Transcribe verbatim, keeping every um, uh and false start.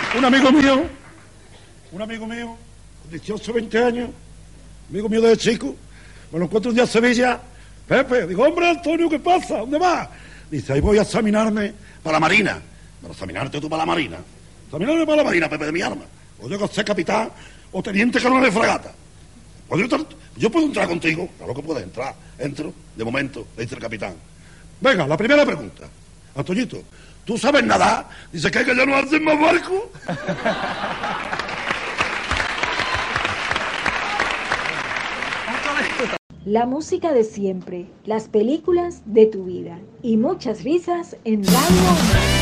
un amigo mío, un amigo mío, dieciocho, veinte años, amigo mío desde chico, me lo encuentro un día en Sevilla. Pepe, digo, hombre, Antonio, ¿qué pasa? ¿Dónde vas? Dice, ahí voy a examinarme para la Marina. ¿Para examinarte tú para la Marina? Examinarme para la Marina, Pepe, de mi arma. O llego a ser capitán o teniente coronel de fragata. ¿Puedo entrar? Yo puedo entrar contigo. Claro que puedes entrar. Entro, de momento, le dice el capitán. Venga, la primera pregunta. Antoñito, ¿tú sabes nadar? Dice, ¿qué, que ya no hacen más barco? La música de siempre, las películas de tu vida y muchas risas en Radio